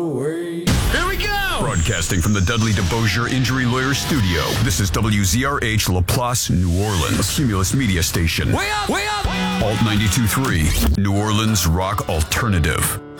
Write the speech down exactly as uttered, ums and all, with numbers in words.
Here we go! Broadcasting from the Dudley DeBosier Injury Lawyer Studio, this is W Z R H Laplace, New Orleans, Cumulus Media Station. Way up! Way up! Alt ninety-two point three, New Orleans Rock Alternative.